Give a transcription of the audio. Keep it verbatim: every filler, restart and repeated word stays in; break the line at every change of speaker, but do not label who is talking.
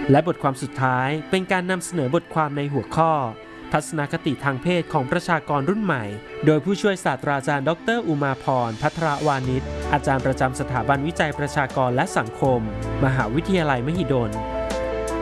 และบทความสุดท้ายเป็นการนำเสนอบทความในหัวข้อทัศนคติทางเพศของประชากรรุ่นใหม่โดยผู้ช่วยศาสตราจารย์ดรอุมาพรภัทรวานิชอาจารย์ประจำสถาบันวิจัยประชากรและสังคมมหาวิทยาลัยมหิดล